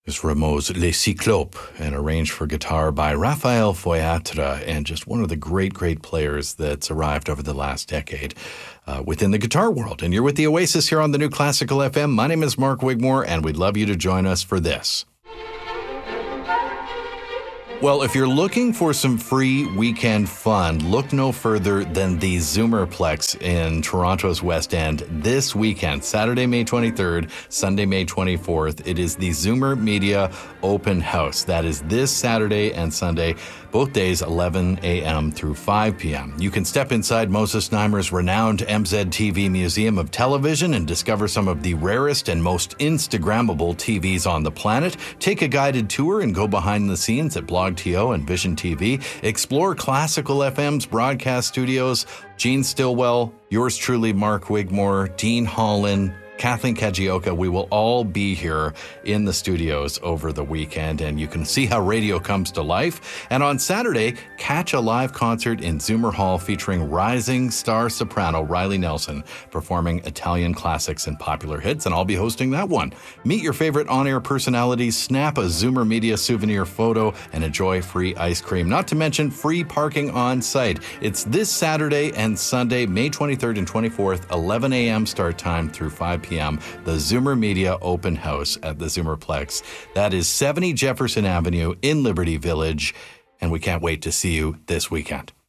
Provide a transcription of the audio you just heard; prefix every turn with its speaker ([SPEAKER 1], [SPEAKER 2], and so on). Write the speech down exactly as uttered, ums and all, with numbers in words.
[SPEAKER 1] Is Rameau's Les Cyclopes, and arranged for guitar by Raphael Foyatre, and just one of the great, great players that's arrived over the last decade uh, within the guitar world. And you're with the Oasis here on the New Classical F M. My name is Mark Wigmore, and we'd love you to join us for this. Well, if you're looking for some free weekend fun, look no further than the Zoomerplex in Toronto's West End this weekend, Saturday, May twenty-third, Sunday, May twenty-fourth. It is the Zoomer Media Open House. That is this Saturday and Sunday, both days, eleven a.m. through five p.m. You can step inside Moses Znaimer's renowned M Z T V Museum of Television and discover some of the rarest and most Instagrammable T Vs on the planet. Take a guided tour and go behind the scenes at Blog T O and Vision T V. Explore Classical F M's broadcast studios. Gene Stillwell, yours truly, Mark Wigmore, Dean Holland, Kathleen Kajioka, we will all be here in the studios over the weekend, and you can see how radio comes to life. And on Saturday, catch a live concert in Zoomer Hall featuring rising star soprano Riley Nelson performing Italian classics and popular hits, and I'll be hosting that one. Meet your favorite on-air personalities, snap a Zoomer Media souvenir photo, and enjoy free ice cream, not to mention free parking on site. It's this Saturday and Sunday, May twenty-third and twenty-fourth, eleven a.m. start time through five p.m., the Zoomer Media Open House at the Zoomerplex. That is seventy Jefferson Avenue in Liberty Village, and we can't wait to see you this weekend.